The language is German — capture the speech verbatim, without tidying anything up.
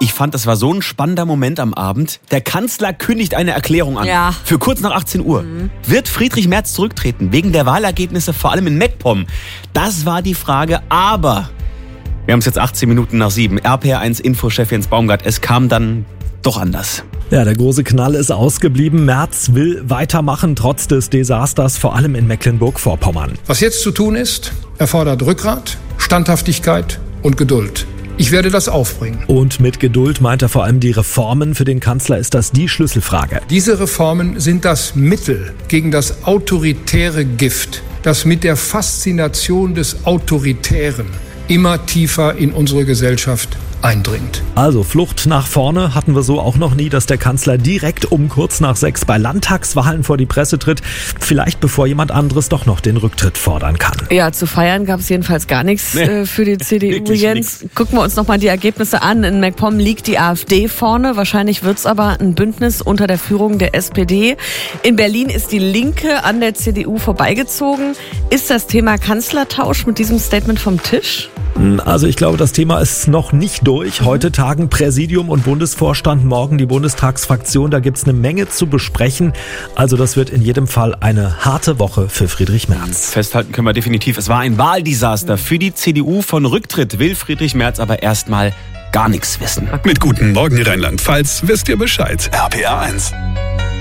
Ich fand, das war so ein spannender Moment am Abend. Der Kanzler kündigt eine Erklärung an. Ja. Für kurz nach achtzehn Uhr. Mhm. Wird Friedrich Merz zurücktreten, wegen der Wahlergebnisse, vor allem in MacPom? Das war die Frage, aber wir haben es jetzt achtzehn Minuten nach sieben. R P R eins Infochef Jens Baumgart, es kam dann doch anders. Ja, der große Knall ist ausgeblieben. Merz will weitermachen, trotz des Desasters, vor allem in Mecklenburg-Vorpommern. Was jetzt zu tun ist, erfordert Rückgrat, Standhaftigkeit und Geduld. Ich werde das aufbringen. Und mit Geduld meint er vor allem die Reformen. Für den Kanzler ist das die Schlüsselfrage. Diese Reformen sind das Mittel gegen das autoritäre Gift, das mit der Faszination des Autoritären immer tiefer in unsere Gesellschaft eindringt. Also Flucht nach vorne hatten wir so auch noch nie, dass der Kanzler direkt um kurz nach sechs bei Landtagswahlen vor die Presse tritt. Vielleicht bevor jemand anderes doch noch den Rücktritt fordern kann. Ja, zu feiern gab es jedenfalls gar nichts nee, äh, für die C D U, Jens. Nix. Gucken wir uns nochmal die Ergebnisse an. In MacPom liegt die AfD vorne. Wahrscheinlich wird es aber ein Bündnis unter der Führung der S P D. In Berlin ist die Linke an der C D U vorbeigezogen. Ist das Thema Kanzlertausch mit diesem Statement vom Tisch? Also ich glaube, das Thema ist noch nicht durch. Heute tagen Präsidium und Bundesvorstand, morgen die Bundestagsfraktion. Da gibt's eine Menge zu besprechen. Also das wird in jedem Fall eine harte Woche für Friedrich Merz. Festhalten können wir definitiv, es war ein Wahldesaster für die C D U. Von Rücktritt will Friedrich Merz aber erstmal gar nichts wissen. Mit Guten Morgen Rheinland-Pfalz wisst ihr Bescheid. R P R eins.